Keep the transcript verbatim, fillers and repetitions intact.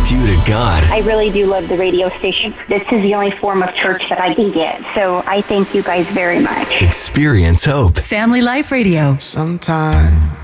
connect you to God. I really do love the radio station. This is the only form of church that I can get. So I thank you guys very much. Experience hope. Family Life Radio. Sometimes